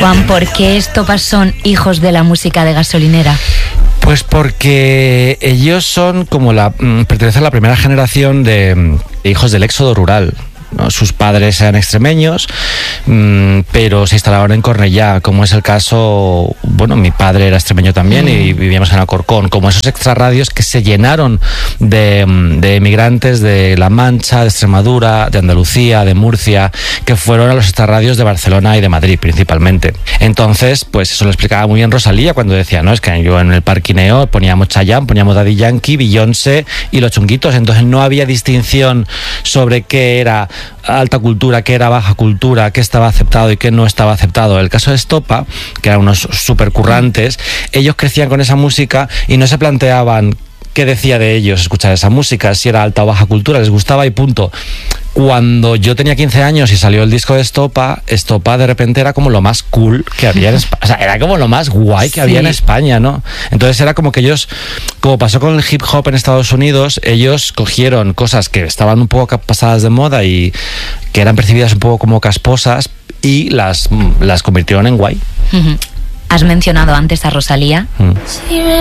Juan, ¿por qué Estopa son hijos de la música de Gasolinera? Pues porque ellos son como pertenecen a la primera generación de hijos del éxodo rural, ¿no? Sus padres eran extremeños, pero se instalaron en Cornellá, como es el caso, bueno, mi padre era extremeño también y vivíamos en Alcorcón, como esos extrarradios que se llenaron de emigrantes de La Mancha, de Extremadura, de Andalucía, de Murcia, que fueron a los extrarradios de Barcelona y de Madrid principalmente. Entonces, pues eso lo explicaba muy bien Rosalía cuando decía, no, es que yo en el parquineo poníamos Chayanne, poníamos Daddy Yankee, Beyoncé y Los Chunguitos, entonces no había distinción sobre qué era alta cultura, qué era baja cultura, qué estaba aceptado y qué no estaba aceptado. El caso de Estopa, que eran unos supercurrantes, ellos crecían con esa música y no se planteaban qué decía de ellos escuchar esa música, si era alta o baja cultura, les gustaba y punto. Cuando yo tenía 15 años y salió el disco de Estopa de repente era como lo más cool que había en España. O sea, era como lo más guay que había en España, ¿no? Entonces era como que ellos, como pasó con el hip hop en Estados Unidos, ellos cogieron cosas que estaban un poco pasadas de moda y que eran percibidas un poco como casposas y las convirtieron en guay. Has mencionado antes a Rosalía.